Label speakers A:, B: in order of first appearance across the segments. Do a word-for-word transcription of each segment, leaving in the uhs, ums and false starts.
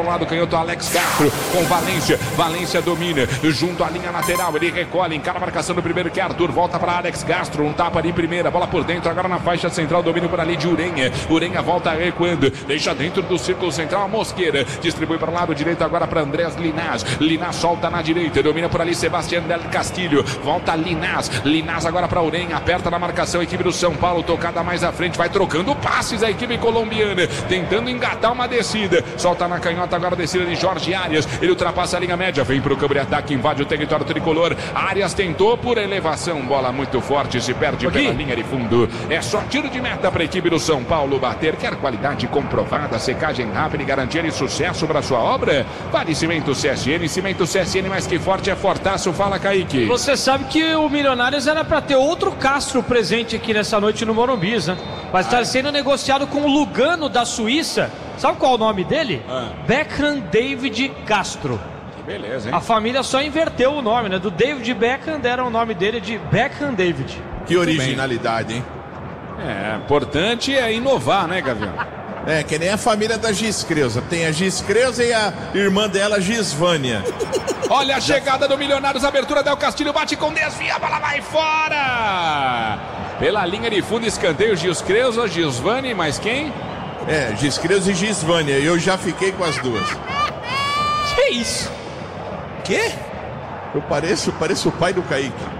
A: lado canhoto, Alex Castro com Valência. Valência domina junto à linha lateral. Ele recolhe, encara a marcação do primeiro que é Arthur. Volta para Alex Castro. Um tapa ali primeira. Bola por dentro. Agora na faixa central. Domínio por ali de Urenha. Urenha volta recuando. Deixa dentro do círculo central a Mosqueira. Distribui para o lado direito agora para Andrés Linás. Linás solta na direita. Domina por ali Sebastián del Castillo. Volta Linás. Linás agora para Urenha. Aperta na marcação a equipe do São Paulo. Tocada mais à frente. Vai trocando passes a equipe colombiana. Tentando engatar uma descida. Solta na canhota agora a descida de Jorge Arias. Ele ultrapassa a linha média. Vem para o campo de ataque. Invade o território tricolor. Arias tentou por elevação. Bola muito forte. Se perde aqui pela linha de fundo. É só tiro de meta para a equipe do São Paulo bater. Quer qualidade comprovada, secagem rápida e garantia de sucesso para sua obra? Vale Cimento C S N. Cimento C S N mais que forte é fortaço. Fala, Kaique.
B: Você sabe que o Milionários era para ter outro Castro presente aqui nessa noite no Morumbi, né? Vai estar ah, sendo negociado com o Lugano da Suíça. Sabe qual é o nome dele? Ah. Beckham David Castro.
A: Que beleza, hein?
B: A família só inverteu o nome, né? Do David Beckham deram o nome dele de Beckham David.
C: Que originalidade, hein?
A: É, importante é inovar, né, Gavião?
C: É, que nem a família da Giscreuza. Tem a Giscreuza e a irmã dela, Gisvânia.
A: Olha a chegada do Milionários, abertura Del Castilho, bate com desvio, a bola vai fora! Pela linha de fundo, escanteio, Giscreuza, Gisvânia, mais quem?
C: É, Giscreuza e Gisvânia, eu já fiquei com as duas.
B: Que isso?
C: Quê? Eu pareço, pareço o pai do Kaique.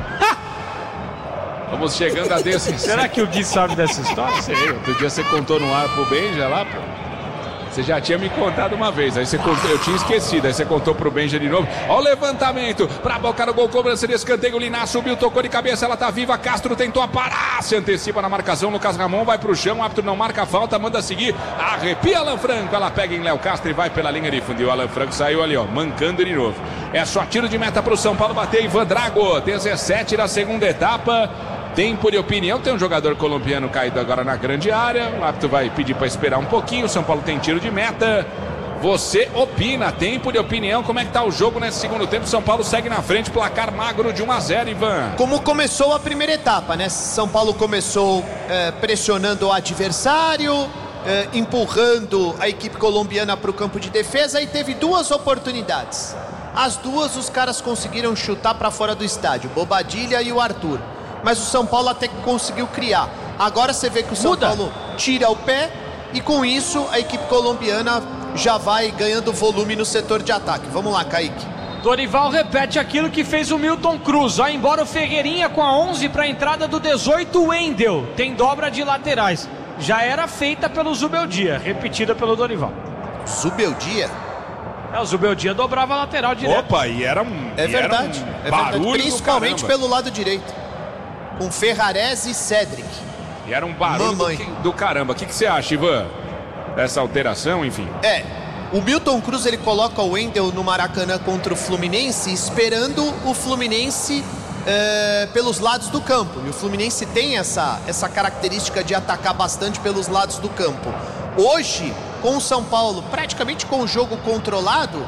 A: Vamos chegando a desse.
B: Será que o Gui sabe dessa história?
A: Sei, outro dia você contou no ar pro Benja lá, pô. Você já tinha me contado uma vez, aí você contou, eu tinha esquecido, aí você contou pro Benja de novo. Ó o levantamento, pra boca no gol, cobrança de escanteio, Linás subiu, tocou de cabeça, ela tá viva, Castro tentou parar, se antecipa na marcação, Lucas Ramon vai pro chão, o árbitro não marca a falta, manda seguir, arrepia Alan Franco, ela pega em Léo Castro e vai pela linha de fundo, e o Alan Franco saiu ali, ó, mancando de novo. É só tiro de meta pro São Paulo bater, Ivan Drago, dezessete da segunda etapa. Tempo de opinião, tem um jogador colombiano caído agora na grande área, o árbitro vai pedir para esperar um pouquinho, o São Paulo tem tiro de meta. Você opina, tempo de opinião, como é que tá o jogo nesse segundo tempo? São Paulo segue na frente, placar magro de um a zero, Ivan.
D: Como começou a primeira etapa, né? São Paulo começou é, pressionando o adversário, é, empurrando a equipe colombiana para o campo de defesa e teve duas oportunidades. As duas os caras conseguiram chutar para fora do estádio, Bobadilha e o Arthur. Mas o São Paulo até que conseguiu criar. Agora você vê que o São
B: Muda.
D: Paulo tira o pé e com isso a equipe colombiana já vai ganhando volume no setor de ataque. Vamos lá, Kaique.
B: Dorival repete aquilo que fez o Milton Cruz. Vai embora o Ferreirinha com a onze para a entrada do dezoito, Wendel. Tem dobra de laterais. Já era feita pelo Zubeldia, repetida pelo Dorival.
D: Zubeldia?
B: É, o Zubeldia dobrava a lateral direto.
A: Opa, e era um,
D: é verdade,
A: era um
D: é
A: barulho
D: verdade. Principalmente
A: do
D: pelo lado direito. Com Ferrarese e Cedric.
A: E era um barulho do, do caramba. O que, que você acha, Ivan? Dessa alteração, enfim.
D: É, o Milton Cruz ele coloca o Wendel no Maracanã contra o Fluminense, esperando o Fluminense é, pelos lados do campo. E o Fluminense tem essa, essa característica de atacar bastante pelos lados do campo. Hoje, com o São Paulo, praticamente com o jogo controlado,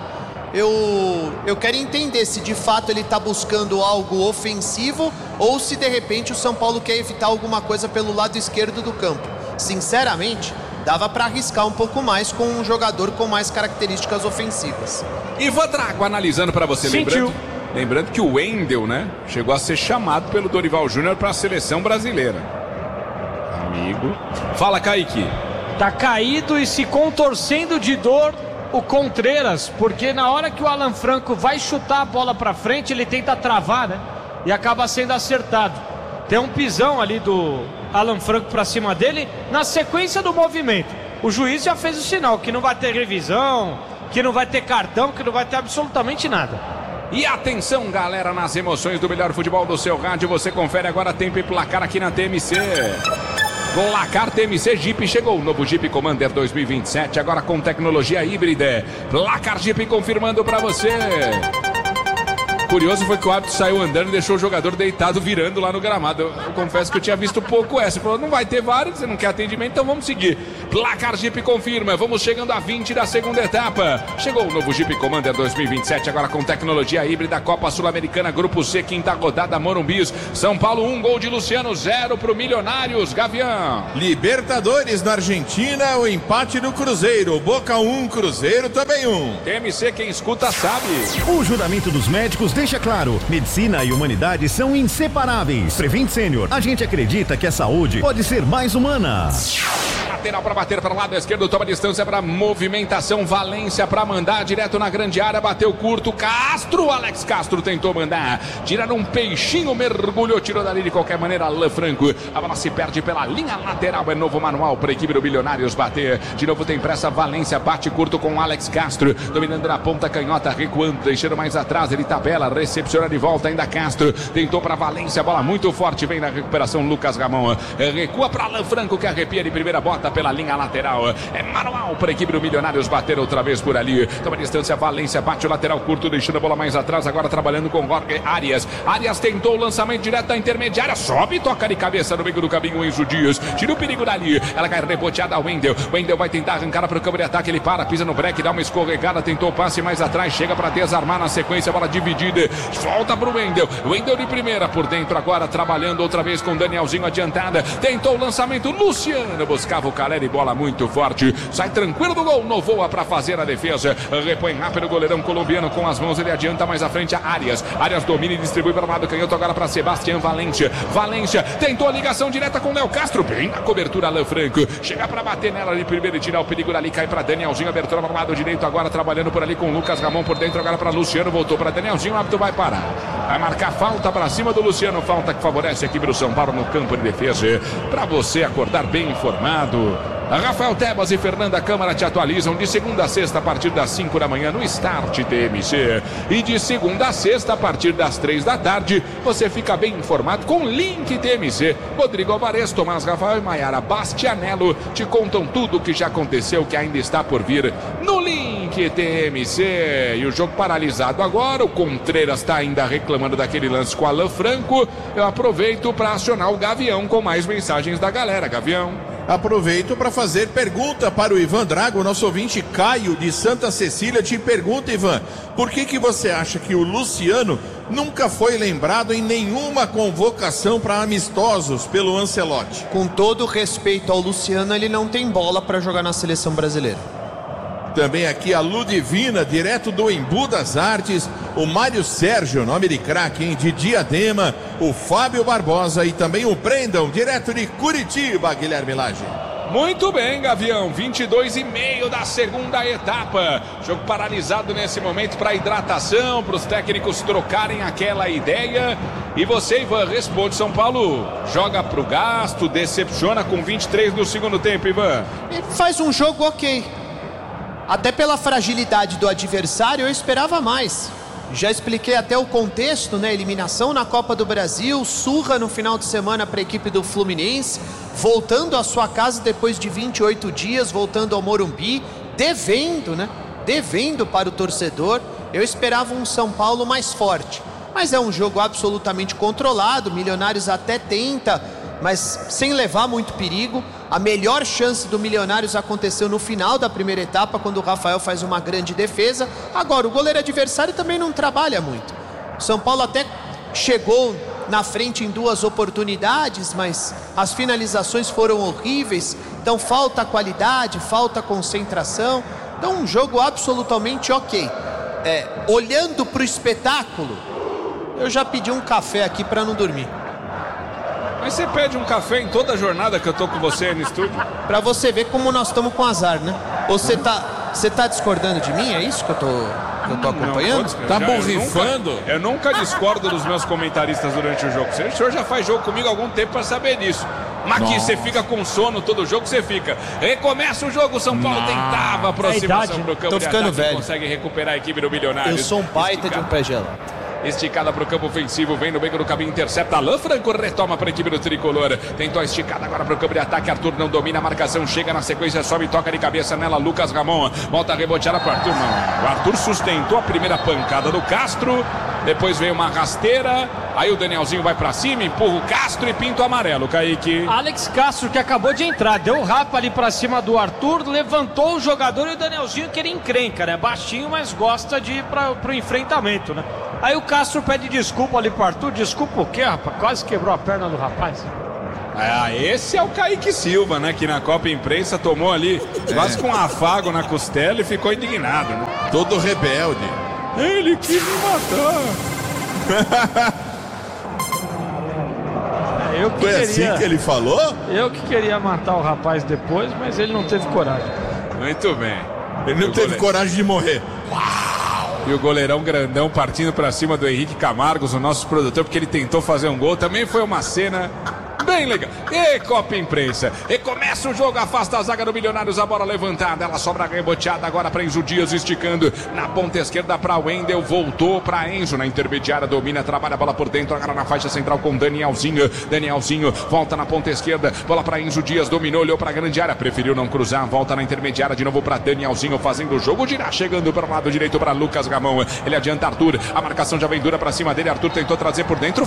D: Eu, eu quero entender se de fato ele está buscando algo ofensivo ou se de repente o São Paulo quer evitar alguma coisa pelo lado esquerdo do campo. Sinceramente, dava para arriscar um pouco mais com um jogador com mais características ofensivas.
A: Ivan Drago analisando para você, lembrando, lembrando que o Wendel, né, chegou a ser chamado pelo Dorival Júnior para a seleção brasileira. Amigo. Fala, Kaique.
B: Tá caído e se contorcendo de dor o Contreras, porque na hora que o Alan Franco vai chutar a bola pra frente, ele tenta travar, né? E acaba sendo acertado. Tem um pisão ali do Alan Franco pra cima dele, na sequência do movimento. O juiz já fez o sinal que não vai ter revisão, que não vai ter cartão, que não vai ter absolutamente nada.
A: E atenção, galera, nas emoções do melhor futebol do seu rádio, você confere agora tempo e placar aqui na T M C. Placar T M C Jeep chegou, o novo Jeep Commander dois mil e vinte e sete, agora com tecnologia híbrida. Placar Jeep confirmando para você. Curioso foi que o árbitro saiu andando e deixou o jogador deitado virando lá no gramado. Eu, eu confesso que eu tinha visto pouco essa. Ele falou, não vai ter V A R, você não quer atendimento, então vamos seguir. Placar Jeep confirma, vamos chegando a vinte da segunda etapa. Chegou o novo Jeep Commander dois mil e vinte e sete, agora com tecnologia híbrida, Copa Sul-Americana, Grupo C, quinta rodada, Morumbis. São Paulo um, gol de Luciano, zero pro Milionários, Gavião.
C: Libertadores na Argentina, o empate do Cruzeiro. Boca um, Cruzeiro também um.
A: T M C, quem escuta sabe.
E: O juramento dos médicos deixa claro, medicina e humanidade são inseparáveis. Prevent Sênior, a gente acredita que a saúde pode ser mais humana.
A: Lateral para bater para o lado esquerdo, toma distância para movimentação, Valência para mandar direto na grande área, bateu curto, Castro, Alex Castro tentou mandar, tiraram um peixinho, mergulhou, tirou dali de qualquer maneira, Alain Franco, a bola se perde pela linha lateral, é novo manual para a equipe do Milionários bater, de novo tem pressa, Valência bate curto com Alex Castro, dominando na ponta canhota, recuando, deixando mais atrás, ele tabela, recepciona de volta ainda Castro, tentou para Valência, bola muito forte, vem na recuperação Lucas Ramon, recua para Alain Franco que arrepia de primeira, bota pela linha lateral, é manual para a equipe do Milionários bater outra vez por ali, toma distância, Valência bate o lateral curto, deixando a bola mais atrás, agora trabalhando com Jorge Arias, Arias tentou o lançamento direto da intermediária, sobe, toca de cabeça no meio do caminho, Enzo Dias, tira o perigo dali, ela cai reboteada, Wendel, Wendel vai tentar arrancar para o campo de ataque, ele para, pisa no break, dá uma escorregada, tentou o passe mais atrás, chega para desarmar na sequência, bola dividida, volta para o Wendel, Wendel de primeira, por dentro agora, trabalhando outra vez com Danielzinho adiantada, tentou o lançamento, Luciano buscava o Caleri, bola muito forte, sai tranquilo do gol, Novoa para fazer a defesa, repõe rápido o goleirão colombiano com as mãos, ele adianta mais à frente a Arias, Arias domina e distribui para o lado canhoto agora para Sebastião Valência, Valência tentou a ligação direta com Léo Castro, bem na cobertura Alain Franco, chega para bater nela de primeiro e tirar o perigo dali, cai para Danielzinho, abertura para o lado direito agora trabalhando por ali com Lucas Ramon por dentro agora para Luciano, voltou para Danielzinho, o árbitro vai parar, vai marcar falta para cima do Luciano, falta que favorece a equipe do São Paulo no campo de defesa, para você acordar bem informado. Rafael Tebas e Fernanda Câmara te atualizam de segunda a sexta a partir das cinco da manhã no Start T M C. E de segunda a sexta a partir das três da tarde você fica bem informado com Link T M C. Rodrigo Alvarez, Tomás Rafael e Maiara Bastianello te contam tudo o que já aconteceu, que ainda está por vir no Link T M C. E o jogo paralisado agora, o Contreras está ainda reclamando daquele lance com o Alain Franco. Eu aproveito para acionar o Gavião com mais mensagens da galera. Gavião.
C: Aproveito para fazer pergunta para o Ivan Drago, nosso ouvinte Caio de Santa Cecília te pergunta, Ivan, por que que você acha que o Luciano nunca foi lembrado em nenhuma convocação para amistosos pelo Ancelotti?
D: Com todo respeito ao Luciano, ele não tem bola para jogar na seleção brasileira.
C: Também aqui a Ludivina, direto do Embu das Artes, o Mário Sérgio, nome de craque, hein, de Diadema, o Fábio Barbosa e também o Brendão, direto de Curitiba, Guilherme Lage.
A: Muito bem, Gavião, vinte e dois e meio da segunda etapa, jogo paralisado nesse momento para hidratação, para os técnicos trocarem aquela ideia. E você, Ivan, responde. São Paulo joga para o gasto, decepciona com vinte e três no segundo tempo, Ivan.
D: Ele faz um jogo ok. Até pela fragilidade do adversário, eu esperava mais. Já expliquei até o contexto, né? Eliminação na Copa do Brasil, surra no final de semana para a equipe do Fluminense, voltando à sua casa depois de vinte e oito dias, voltando ao Morumbi, devendo, né? Devendo para o torcedor. Eu esperava um São Paulo mais forte. Mas é um jogo absolutamente controlado, Milionários até tenta, mas sem levar muito perigo. A melhor chance do Milionários aconteceu no final da primeira etapa, quando o Rafael faz uma grande defesa. Agora, o goleiro adversário também não trabalha muito. O São Paulo até chegou na frente em duas oportunidades, mas as finalizações foram horríveis. Então falta qualidade, falta concentração. Então um jogo absolutamente ok. É, olhando para o espetáculo, eu já pedi um café aqui para não dormir.
A: Mas você pede um café em toda a jornada que eu tô com você no estúdio?
D: Pra você ver como nós estamos com azar, né? Ou você tá, você tá discordando de mim? É isso que eu tô, que eu tô acompanhando?
C: Não, tá borrifando?
A: Eu, eu nunca discordo dos meus comentaristas durante o jogo. O senhor já faz jogo comigo há algum tempo pra saber disso. Mas aqui você fica com sono todo jogo, você fica. Recomeça o jogo, São Paulo Não. tentava a aproximação pro campo
D: tô
A: de
D: ficando
A: ataque,
D: velho.
A: consegue recuperar a equipe do Milionários.
D: Eu sou um baita de um pé gelado.
A: Esticada para o campo ofensivo, vem no meio do caminho, intercepta, Alain Franco retoma para a equipe do Tricolor, tentou a esticada agora para o campo de ataque, Arthur não domina a marcação, chega na sequência, sobe e toca de cabeça nela, Lucas Ramon, volta a reboteada para o Arthur, não, o Arthur sustentou a primeira pancada do Castro depois veio uma rasteira, aí o Danielzinho vai pra cima, empurra o Castro e pinta o amarelo, Kaique.
B: Alex Castro, que acabou de entrar, deu um rapa ali pra cima do Arthur, levantou o jogador e o Danielzinho que ele encrenca, né? Baixinho, mas gosta de ir pra, pro enfrentamento, né? Aí o Castro pede desculpa ali pro Arthur, desculpa o quê, rapaz? Quase quebrou a perna do rapaz.
A: Ah, esse é o Kaique Silva, né? Que na Copa Imprensa tomou ali é. quase com um afago na costela e ficou indignado, né?
C: Todo rebelde.
A: Ele quis me matar.
B: é, eu que
C: Foi
B: queria,
C: assim que ele falou?
B: Eu que queria matar o rapaz depois, mas ele não teve coragem.
A: Muito bem.
C: Ele não teve goleiro. coragem de morrer.
A: E o goleirão grandão partindo pra cima do Henrique Camargos, o nosso produtor, porque ele tentou fazer um gol. Também foi uma cena bem legal. E Copa Imprensa. E começa o jogo, afasta a zaga do Milionários, a bola levantada, ela sobra reboteada agora para Enzo Dias, esticando na ponta esquerda para Wendel, voltou para Enzo na intermediária, domina, trabalha a bola por dentro, agora na faixa central com Danielzinho. Danielzinho volta na ponta esquerda, bola para Enzo Dias, dominou, olhou para a grande área, preferiu não cruzar, volta na intermediária de novo para Danielzinho, fazendo o jogo girar, chegando para o lado direito para Lucas Ramon. Ele adianta Arthur, a marcação já vem dura para cima dele, Arthur tentou trazer por dentro,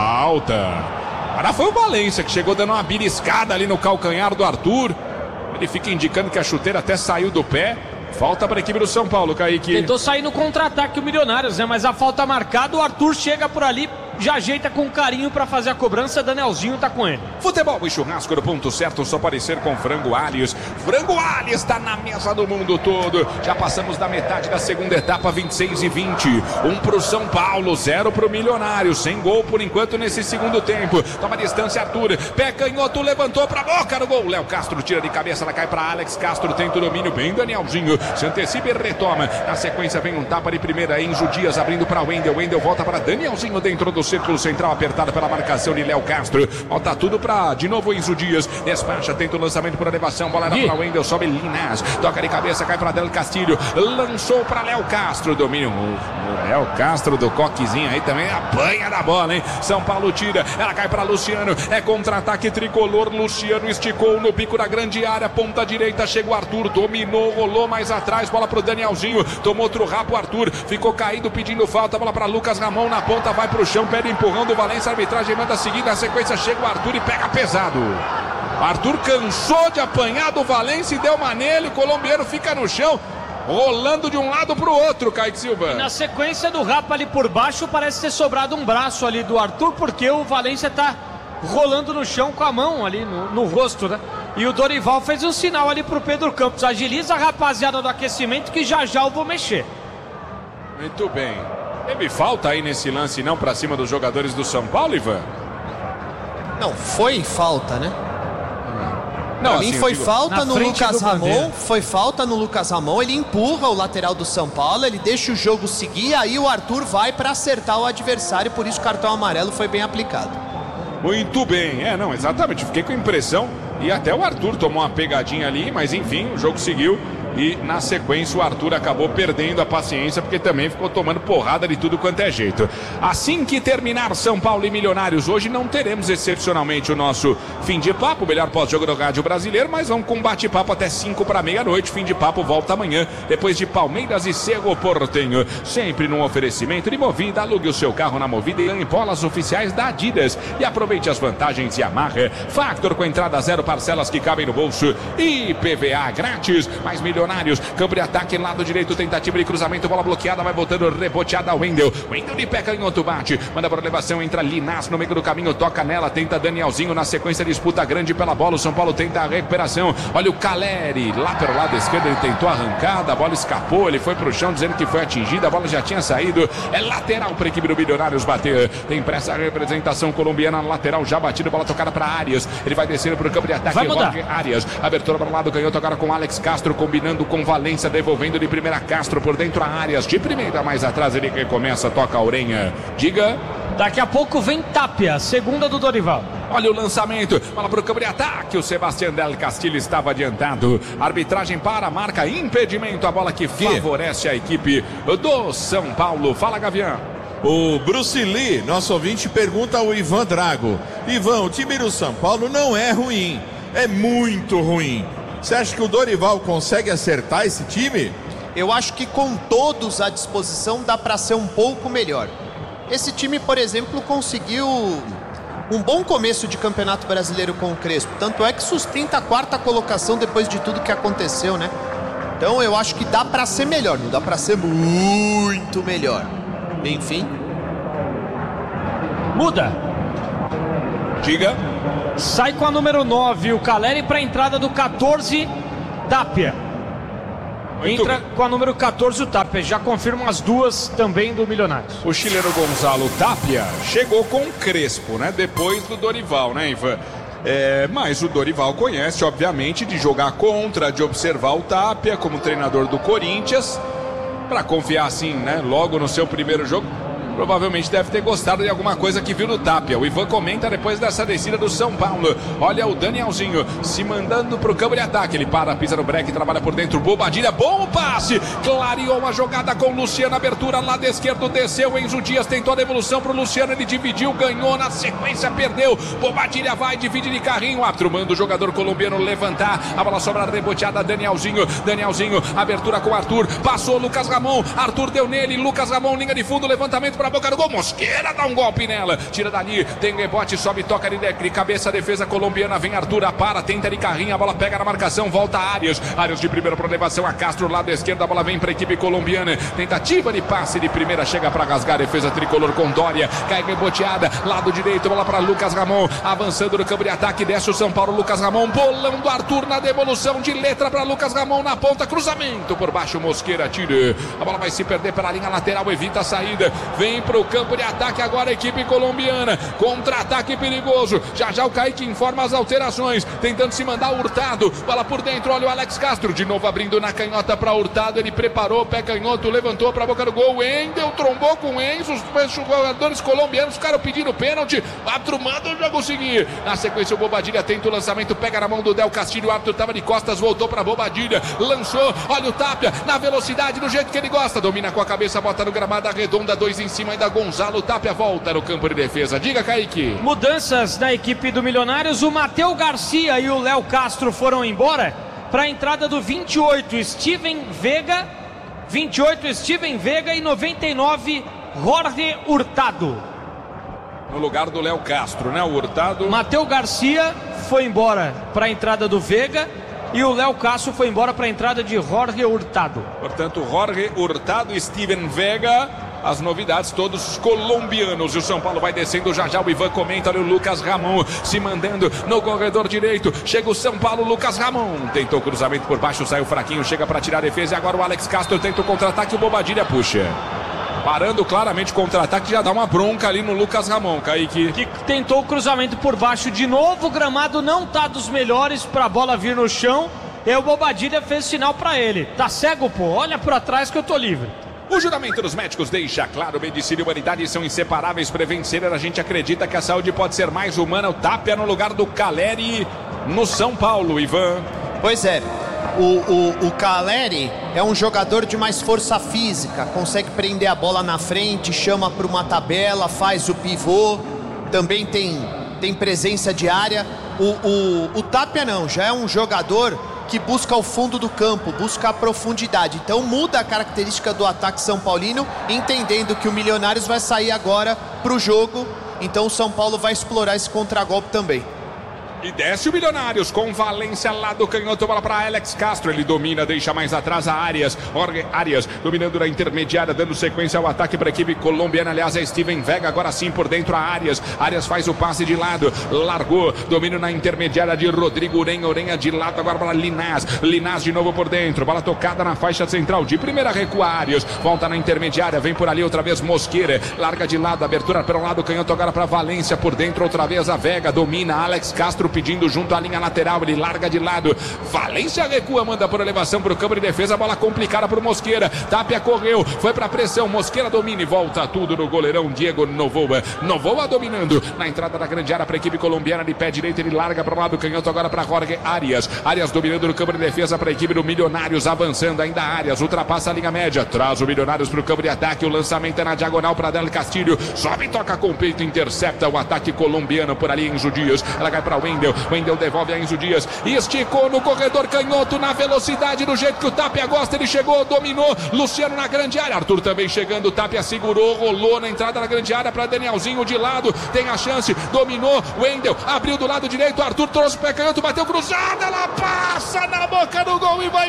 A: falta. Agora foi o Valência que chegou dando uma beliscada ali no calcanhar do Arthur. Ele fica indicando que a chuteira até saiu do pé. Falta para a equipe do São Paulo, Kaique.
B: Tentou sair no contra-ataque o Milionários, né? Mas a falta marcada, o Arthur chega por ali, já ajeita com carinho para fazer a cobrança. Danielzinho tá com ele.
A: Futebol e churrasco do ponto certo, só pode ser com Frango Alhos. Frango Alhos está na mesa do mundo todo. Já passamos da metade da segunda etapa, vinte e seis e vinte. Um pro São Paulo, zero pro Milionário. Sem gol por enquanto nesse segundo tempo. Toma distância Arthur. Pé canhoto, levantou pra boca no gol. Léo Castro tira de cabeça, ela cai para Alex Castro. Tenta o domínio bem, Danielzinho. Se antecipa e retoma. Na sequência vem um tapa de primeira. Enzo Dias abrindo para Wendel. Wendel volta para Danielzinho dentro do círculo central, apertado pela marcação de Léo Castro. Volta tudo para de novo Enzo Dias. Despacha, tenta o lançamento por elevação. Bola era para Wendel, sobe Linás. Toca de cabeça, cai para Del Castilho. Lançou para Léo Castro. Domínio. O Léo Castro do coquezinho aí também apanha da bola, hein? São Paulo tira. Ela cai para Luciano. É contra-ataque tricolor. Luciano esticou no pico da grande área. Ponta direita. Chega o Arthur. Dominou, rolou mais atrás. Bola pro Danielzinho. Tomou outro rapo. Arthur ficou caído pedindo falta. Bola para Lucas Ramon na ponta. Vai pro chão. Pede empurrão do Valência. A arbitragem manda seguir. Na sequência chega o Arthur e pega pesado. Arthur cansou de apanhar do Valência e deu uma nele. O colombiano fica no chão, rolando de um lado pro outro, Kaique Silva.
B: E na sequência do rapa ali por baixo, parece ter sobrado um braço ali do Arthur, porque o Valência tá rolando no chão com a mão ali no, no rosto, né? E o Dorival fez um sinal ali pro Pedro Campos. Agiliza a rapaziada do aquecimento que já já eu vou mexer.
A: Muito bem. Teve falta aí nesse lance não pra cima dos jogadores do São Paulo, Ivan?
D: Não, foi falta, né?
A: Não,
D: pra mim
A: assim,
D: foi
A: digo,
D: falta no Lucas Ramon,
B: Bandeira.
D: foi falta no Lucas Ramon, ele empurra o lateral do São Paulo, ele deixa o jogo seguir, aí o Arthur vai para acertar o adversário, por isso o cartão amarelo foi bem aplicado.
A: Muito bem, é, não, exatamente, fiquei com a impressão, e até o Arthur tomou uma pegadinha ali, mas enfim, o jogo seguiu. E na sequência o Arthur acabou perdendo a paciência, porque também ficou tomando porrada de tudo quanto é jeito. Assim que terminar São Paulo e Milionários hoje, não teremos excepcionalmente o nosso fim de papo, o melhor pós-jogo do rádio brasileiro, mas vamos com bate-papo até cinco para meia-noite. Fim de papo volta amanhã, depois de Palmeiras e Cerro Porteño. Sempre num oferecimento de Movida. Alugue o seu carro na Movida e ganhe bolas oficiais da Adidas. E aproveite as vantagens de Yamaha. Factor com entrada zero, parcelas que cabem no bolso. E I P V A grátis. Mais Milionários. Campo de ataque, lado direito, tentativa de cruzamento, bola bloqueada, vai voltando, reboteada, Wendel. Wendel de pé canhoto bate, manda por elevação, entra Linás no meio do caminho, toca nela, tenta Danielzinho na sequência, disputa grande pela bola, o São Paulo tenta a recuperação. Olha o Caleri, lá pelo lado esquerdo, ele tentou a arrancada, a bola escapou, ele foi pro chão dizendo que foi atingida, a bola já tinha saído. É lateral para a equipe do Milionários bater. Tem pressa a representação colombiana na lateral, já batido, bola tocada para Arias. Ele vai descendo pro campo de ataque,
B: vai mudar.
A: Arias, abertura para o lado canhoto agora com Alex Castro, combinando com Valência, devolvendo de primeira Castro por dentro a Arias, de primeira mais atrás ele recomeça, toca a orelha. Diga.
B: Daqui a pouco vem Tapia, segunda do Dorival.
A: Olha o lançamento, bola para o campo de ataque, o Sebastião Del Castillo estava adiantado. Arbitragem para, marca impedimento, a bola que favorece a equipe do São Paulo. Fala, Gavião.
C: O Bruce Lee, nosso ouvinte, pergunta ao Ivan Drago. Ivan, o time do São Paulo não é ruim, é muito ruim. Você acha que o Dorival consegue acertar esse time?
D: Eu acho que com todos à disposição dá para ser um pouco melhor. esse time, por exemplo, conseguiu um bom começo de Campeonato Brasileiro com o Crespo. Tanto é que sustenta a quarta colocação depois de tudo que aconteceu, né? Então eu acho que dá pra ser melhor, não dá pra ser muito melhor. Enfim.
B: Muda.
A: Diga.
B: Sai com a número nove o Caleri para a entrada do catorze, Tapia.
A: Muito
B: Entra
A: bem.
B: com a número catorze o Tapia. Já confirmam as duas também do Milionários.
A: O chileno Gonzalo Tapia chegou com o Crespo, né? Depois do Dorival, né, Ivan? É, mas o Dorival conhece, obviamente, de jogar contra, de observar o Tapia como treinador do Corinthians, para confiar assim, né? Logo no seu primeiro jogo. Provavelmente deve ter gostado de alguma coisa que viu no Tapia. O Ivan comenta depois dessa descida do São Paulo. Olha o Danielzinho se mandando pro campo de ataque. Ele para, pisa no break, trabalha por dentro. Bobadilha, bom passe. Clareou uma jogada com o Luciano. Abertura lado esquerdo, desceu. Enzo Dias tentou a devolução pro Luciano. Ele dividiu, ganhou. Na sequência, perdeu. Bobadilha vai, divide de carrinho. O árbitro manda o jogador colombiano levantar. A bola sobra reboteada. Danielzinho, Danielzinho, abertura com Arthur. Passou Lucas Ramon. Arthur deu nele. Lucas Ramon, linha de fundo, levantamento para a boca do gol, Mosqueira dá um golpe nela, tira dali, tem rebote, sobe, toca de, de cabeça, a defesa colombiana, vem Arthur, para, tenta de carrinho, a bola pega na marcação, volta a Arias, Arias de primeira para elevação, a Castro, lado esquerdo, a bola vem para a equipe colombiana, tentativa de passe de primeira, chega para rasgar, defesa tricolor com Dória, cai reboteada, lado direito, bola para Lucas Ramon, avançando no campo de ataque, desce o São Paulo, Lucas Ramon, bolão do Arthur na devolução, de letra para Lucas Ramon na ponta, cruzamento por baixo, Mosqueira tira, a bola vai se perder pela linha lateral, evita a saída, vem para o campo de ataque agora a equipe colombiana, contra-ataque perigoso, já já o Kaique informa as alterações, tentando se mandar Hurtado, bola por dentro, olha o Alex Castro, de novo abrindo na canhota para Hurtado, ele preparou, pé canhoto, levantou para a boca do gol, Wendel trombou com o Enzo, os jogadores colombianos ficaram pedindo pênalti, o árbitro manda o jogo seguir, na sequência o Bobadilha tenta o lançamento, pega na mão do Del Castilho, o árbitro estava de costas, voltou para Bobadilha, lançou, olha o Tapia, na velocidade, do jeito que ele gosta, domina com a cabeça, bota no gramado, arredonda, dois em cima, ainda Gonzalo Tapia volta no campo de defesa. Diga, Kaique.
B: Mudanças na equipe do Milionários. O Matheus Garcia e o Léo Castro foram embora para a entrada do vinte e oito, Steven Vega. vinte e oito, Steven Vega e noventa e nove, Jorge Hurtado.
A: No lugar do Léo Castro, né? O Hurtado.
B: Matheus Garcia foi embora para a entrada do Vega. E o Léo Castro foi embora para a entrada de Jorge Hurtado.
A: Portanto, Jorge Hurtado e Steven Vega. As novidades, todos colombianos. E o São Paulo vai descendo já já. O Ivan comenta. Olha o Lucas Ramon se mandando no corredor direito. Chega o São Paulo, Lucas Ramon. Tentou cruzamento por baixo, saiu fraquinho. Chega para tirar a defesa. E agora o Alex Castro tenta o contra-ataque. O Bobadilha puxa. Parando claramente o contra-ataque. Já dá uma bronca ali no Lucas Ramon, Kaique.
B: Que tentou o cruzamento por baixo de novo. O gramado não tá dos melhores para a bola vir no chão. E o Bobadilha fez sinal para ele. Tá cego, pô? Olha para trás que eu tô livre.
A: O juramento dos médicos deixa claro, medicina e humanidade são inseparáveis. Prevencer, a gente acredita que a saúde pode ser mais humana. O Tapia no lugar do Caleri no São Paulo, Ivan.
D: Pois é, o, o, o Caleri é um jogador de mais força física, consegue prender a bola na frente, chama para uma tabela, faz o pivô, também tem, tem presença de área. O, o, o Tapia não, já é um jogador que busca o fundo do campo, busca a profundidade. Então muda a característica do ataque são paulino, entendendo que o Milionários vai sair agora para o jogo. Então o São Paulo vai explorar esse contragolpe também.
A: E desce o Milionários com Valência lá do canhoto, bola para Alex Castro, ele domina, deixa mais atrás a Arias, Jorge Arias dominando na intermediária, dando sequência ao ataque para a equipe colombiana, aliás é Steven Vega, agora sim por dentro a Arias, Arias faz o passe de lado, largou, domínio na intermediária de Rodrigo Urenha, Urenha de lado, agora para Linás, Linás de novo por dentro, bola tocada na faixa central, de primeira recua Arias, volta na intermediária, vem por ali outra vez Mosqueira, larga de lado, abertura pelo lado, canhoto agora para Valência, por dentro outra vez a Vega, domina, Alex Castro pedindo junto à linha lateral, ele larga de lado, Valência recua, manda por elevação para o campo de defesa, bola complicada para o Mosqueira, Tapia correu, foi para pressão, Mosqueira domina e volta tudo no goleirão Diego Novoa, Novoa dominando na entrada da grande área para a equipe colombiana, de pé direito ele larga para o lado canhoto agora para Jorge Arias, Arias dominando no campo de defesa para a equipe do Milionários, avançando ainda Arias, ultrapassa a linha média, traz o Milionários para o campo de ataque, o lançamento é na diagonal para Del Castilho, sobe e toca com o peito, intercepta o ataque colombiano por ali Enzo Dias, ela cai para o Wendel, Wendel. Wendel devolve a Enzo Dias. Esticou no corredor canhoto, na velocidade, do jeito que o Tapia gosta. Ele chegou, dominou. Luciano na grande área. Arthur também chegando. O Tapia segurou, rolou na entrada da grande área para Danielzinho de lado. Tem a chance, dominou. Wendel abriu do lado direito. Arthur trouxe o pé canhoto, bateu cruzada. Ela passa na boca do gol e vai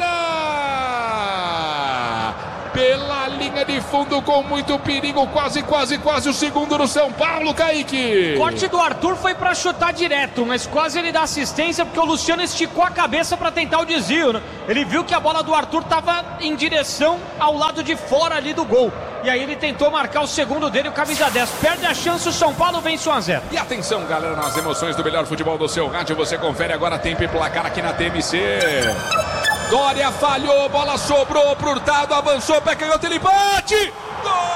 A: embora. Pela linha de fundo com muito perigo, quase, quase, quase o segundo do São Paulo, Kaique.
B: O corte do Arthur foi para chutar direto, mas quase ele dá assistência porque o Luciano esticou a cabeça para tentar o desvio, né? Ele viu que a bola do Arthur estava em direção ao lado de fora ali do gol. E aí ele tentou marcar o segundo dele, o camisa dez. Perde a chance, o São Paulo vence um a zero.
A: E atenção, galera, nas emoções do melhor futebol do seu rádio. Você confere agora tempo e placar aqui na T M C. Dória falhou, bola sobrou pro Hurtado, avançou, pé canhoto, ele bate! Gol!